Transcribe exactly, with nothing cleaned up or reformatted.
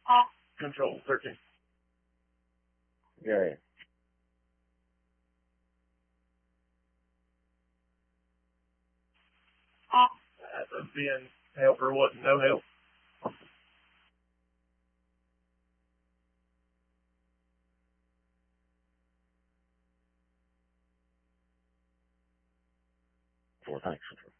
Control thirteen. Yeah. That's a being help or what? No help. Four, thanks.